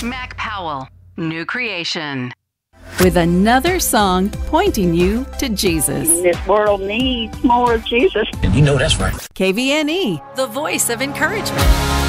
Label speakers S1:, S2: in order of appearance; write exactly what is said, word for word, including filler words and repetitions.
S1: Mac Powell, New Creation.
S2: With another song pointing you to Jesus.
S3: This world needs more of Jesus.
S4: And you know that's right.
S2: K V N E,
S1: The voice of encouragement.